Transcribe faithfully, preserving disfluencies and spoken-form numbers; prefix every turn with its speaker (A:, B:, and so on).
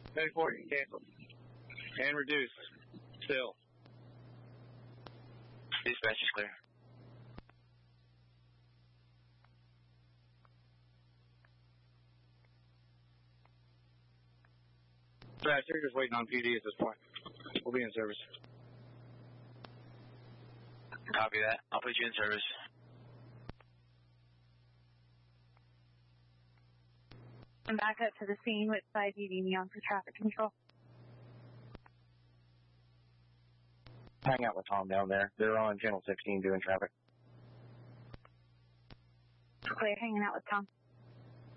A: ten forty, cancel. And reduce. Still.
B: Dispatch is clear.
A: Dispatch, you're just waiting on P D at this point. We'll be in service.
B: Copy that. I'll put you in service.
C: I'm back up to the scene with side duty neon for traffic control.
D: Hang out with Tom down there. They're on channel sixteen doing traffic.
C: Clear, hanging out with Tom.